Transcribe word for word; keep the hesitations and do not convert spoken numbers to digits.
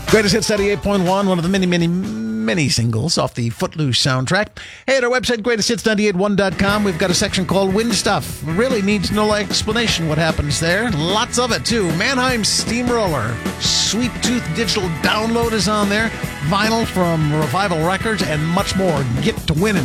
Greatest Hits ninety-eight point one, one of the many, many, many singles off the Footloose soundtrack. Hey, at our website, greatest hits nine eight one dot com, we've got a section called Wind Stuff. Really needs no explanation what happens there. Lots of it, too. Mannheim Steamroller. Sweet Tooth Digital Download is on there. Vinyl from Revival Records, and much more. Get to winning.